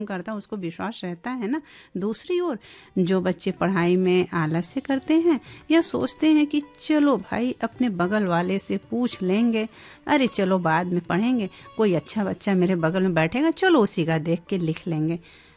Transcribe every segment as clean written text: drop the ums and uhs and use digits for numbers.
करता है उसको विश्वास रहता है ना। दूसरी ओर जो बच्चे पढ़ाई में आलस्य करते हैं या सोचते हैं कि चलो भाई अपने बगल वाले से पूछ लेंगे, अरे चलो बाद में पढ़ेंगे, कोई अच्छा बच्चा मेरे बगल में बैठेगा, चलो उसी का देख के लिख लेंगे।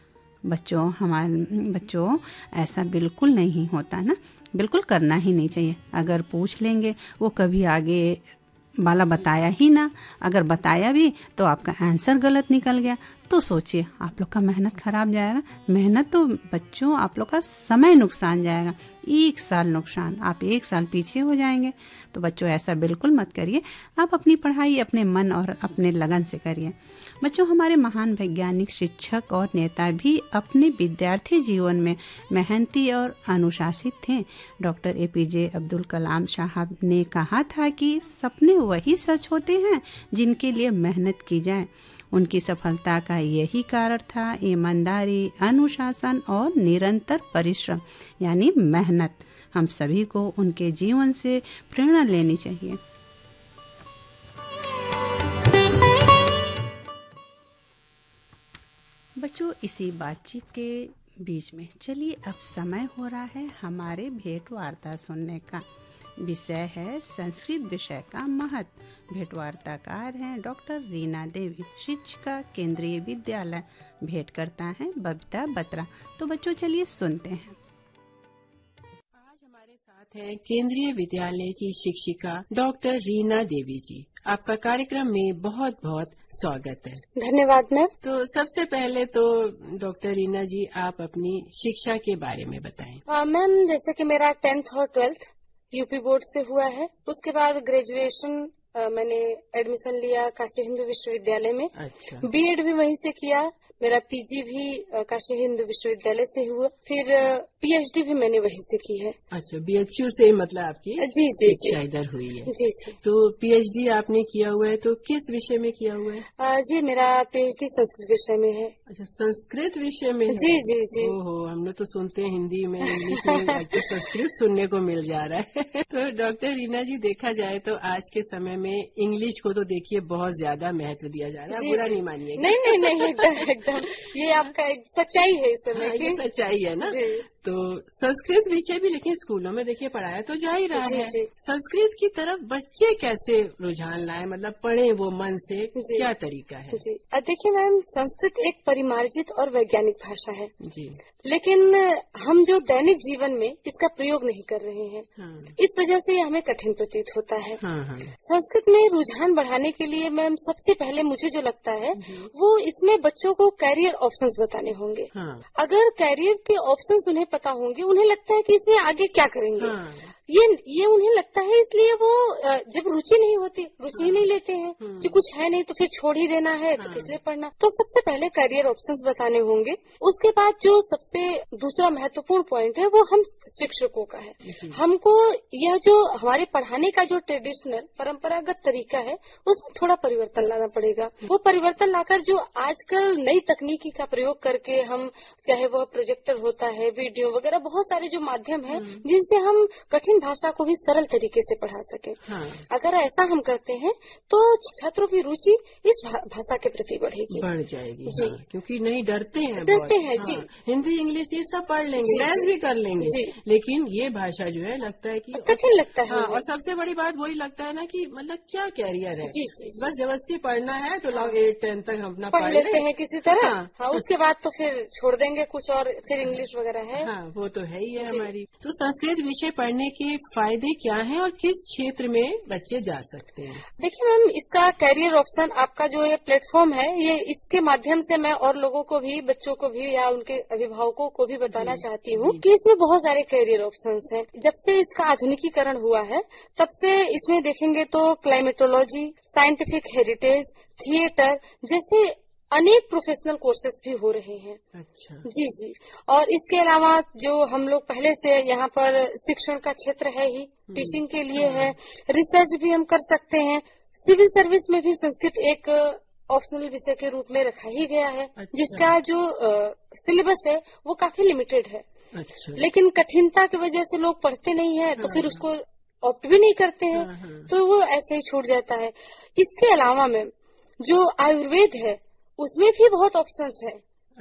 बच्चों ऐसा बिल्कुल नहीं होता ना, बिल्कुल करना ही नहीं चाहिए। अगर पूछ लेंगे, वो कभी आगे वाला बताया ही ना, अगर बताया भी तो आपका आंसर गलत निकल गया, तो सोचिए आप लोग का मेहनत खराब जाएगा। मेहनत तो बच्चों आप लोग का समय नुकसान जाएगा, 1 साल नुकसान, आप 1 साल पीछे हो जाएंगे। तो बच्चों ऐसा बिल्कुल मत करिए, आप अपनी पढ़ाई अपने मन और अपने लगन से करिए। बच्चों हमारे महान वैज्ञानिक, शिक्षक और नेता भी अपने विद्यार्थी जीवन में मेहनती और अनुशासित थे। डॉक्टर APJ अब्दुल कलाम साहब ने कहा था कि सपने वही सच होते हैं जिनके लिए मेहनत की जाए। उनकी सफलता का यही कारण था ईमानदारी, अनुशासन और निरंतर परिश्रम यानी मेहनत। हम सभी को उनके जीवन से प्रेरणा लेनी चाहिए। बच्चों इसी बातचीत के बीच में चलिए अब समय हो रहा है हमारे भेंट वार्ता सुनने का। विषय है संस्कृत विषय का महत्व। भेंट वार्ताकार हैं डॉक्टर रीना देवी, शिक्षिका, केंद्रीय विद्यालय। भेंट करता है बबीता बत्रा। तो बच्चों चलिए सुनते हैं। आज हमारे साथ हैं केंद्रीय विद्यालय की शिक्षिका डॉक्टर रीना देवी जी। आपका कार्यक्रम में बहुत बहुत स्वागत है। धन्यवाद मैम। तो सबसे पहले तो डॉक्टर रीना जी आप अपनी शिक्षा के बारे में बताएं। मैम जैसे कि मेरा 10th और 12th यूपी बोर्ड से हुआ है। उसके बाद ग्रेजुएशन मैंने एडमिशन लिया काशी हिंदू विश्वविद्यालय में। अच्छा। बीएड भी वहीं से किया। मेरा पीजी भी काशी हिंदू विश्वविद्यालय से हुआ। फिर पीएचडी भी मैंने वहीं से की है। अच्छा, BHU से मतलब आपकी जी शिक्षा इधर हुई है। जी जी। तो पीएचडी आपने किया हुआ है, तो किस विषय में किया हुआ है? जी मेरा पीएचडी संस्कृत विषय में है। अच्छा, संस्कृत विषय में है। जी जी जी। ओहो, हम लोग तो सुनते हैं हिंदी में, इंग्लिश में, संस्कृत सुनने को मिल जा रहा है। तो डॉक्टर रीना जी देखा जाए तो आज के समय में इंग्लिश को तो देखिए बहुत ज्यादा महत्व दिया जा रहा है। बुरा नहीं मानिए। नहीं एकदम ये आपका एक सच्चाई है इस समय की। सच्चाई है ना। तो संस्कृत विषय भी लेकिन स्कूलों में देखिए पढ़ाया तो जा ही रहा है। संस्कृत की तरफ बच्चे कैसे रुझान लाए, मतलब पढ़े वो मन से, क्या तरीका है? जी देखिए मैम, संस्कृत एक परिमार्जित और वैज्ञानिक भाषा है जी, लेकिन हम जो दैनिक जीवन में इसका प्रयोग नहीं कर रहे हैं। हाँ। इस वजह से हमें कठिन प्रतीत होता है। हाँ। संस्कृत में रुझान बढ़ाने के लिए मैम सबसे पहले मुझे जो लगता है वो इसमें बच्चों को कैरियर ऑप्शंस बताने होंगे। हाँ। अगर कैरियर के ऑप्शंस उन्हें पता होंगे, उन्हें लगता है कि इसमें आगे क्या करेंगे। हाँ। ये उन्हें लगता है, इसलिए वो जब रुचि नहीं होती, रुचि ही नहीं लेते हैं कि कुछ है नहीं तो फिर छोड़ ही देना है, तो किस लिए पढ़ना। तो सबसे पहले करियर ऑप्शंस बताने होंगे। उसके बाद जो सबसे दूसरा महत्वपूर्ण पॉइंट है वो हम शिक्षकों का है। हमको यह जो हमारे पढ़ाने का जो ट्रेडिशनल परंपरागत तरीका है उसमें थोड़ा परिवर्तन लाना पड़ेगा। वो परिवर्तन लाकर जो आजकल नई तकनीकी का प्रयोग करके हम, चाहे वह प्रोजेक्टर होता है, वीडियो वगैरह, बहुत सारे जो माध्यम है जिनसे हम कठिन भाषा को भी सरल तरीके से पढ़ा सके। हाँ। अगर ऐसा हम करते हैं तो छात्रों की रुचि इस भाषा के प्रति बढ़ेगी, बढ़ जाएगी। जी। हाँ, क्योंकि नहीं डरते हैं हाँ। जी, हिंदी इंग्लिश ये सब पढ़ लेंगे, डांस भी कर लेंगे जी। लेकिन ये भाषा जो है लगता है कि कठिन लगता है। हाँ, और सबसे बड़ी बात वही लगता है ना कि मतलब क्या कैरियर है। जी। बस जबरदस्ती पढ़ना है तो लाओ 8 10 तक हम अपना पढ़ लेते हैं किसी तरह। हाँ। उसके बाद तो फिर छोड़ देंगे कुछ और, फिर इंग्लिश वगैरह है। हाँ, वो तो है ही है हमारी। तो संस्कृत विषय पढ़ने के फायदे क्या हैं और किस क्षेत्र में बच्चे जा सकते हैं? देखिए मैम, इसका कैरियर ऑप्शन आपका जो ये प्लेटफॉर्म है, ये इसके माध्यम से मैं और लोगों को भी, बच्चों को भी या उनके अभिभावकों को भी बताना चाहती हूँ कि इसमें बहुत सारे कैरियर ऑप्शंस हैं। जब से इसका आधुनिकीकरण हुआ है तब से इसमें देखेंगे तो क्लाइमेटोलॉजी, साइंटिफिक हेरिटेज, थिएटर जैसे अनेक प्रोफेशनल कोर्सेज भी हो रहे हैं। अच्छा। जी। और इसके अलावा जो हम लोग पहले से यहाँ पर शिक्षण का क्षेत्र है ही, टीचिंग के लिए है, रिसर्च भी हम कर सकते हैं। सिविल सर्विस में भी संस्कृत एक ऑप्शनल विषय के रूप में रखा ही गया है। अच्छा। जिसका जो सिलेबस है वो काफी लिमिटेड है। अच्छा। लेकिन कठिनता की वजह से लोग पढ़ते नहीं है, तो फिर उसको ऑप्ट भी नहीं करते हैं। तो वो ऐसे ही छूट जाता है। इसके अलावा में जो आयुर्वेद है उसमें भी बहुत ऑप्शंस है।